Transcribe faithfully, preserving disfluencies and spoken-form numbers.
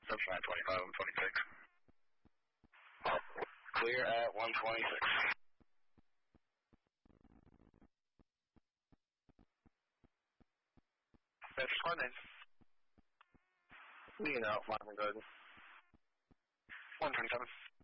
That's nine twenty-five and twenty-six. Clear at one twenty-six. That's London. You know, Marvin Garden. one twenty-seven.